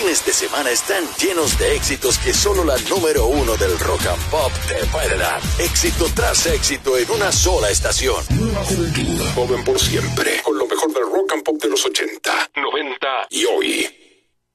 fines de semana están llenos de éxitos que solo la número uno del rock and pop te puede dar. Éxito tras éxito en una sola estación. Nueva juventud, joven por siempre, con lo mejor del rock and pop de los 80, 90 y hoy.